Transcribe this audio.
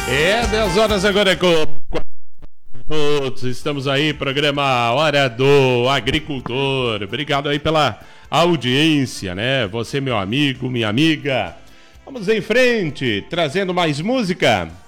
10 horas agora com 4 minutos. Estamos aí, programa Hora do Agricultor. Obrigado aí pela audiência, né? Você, meu amigo, minha amiga. Vamos em frente, trazendo mais música.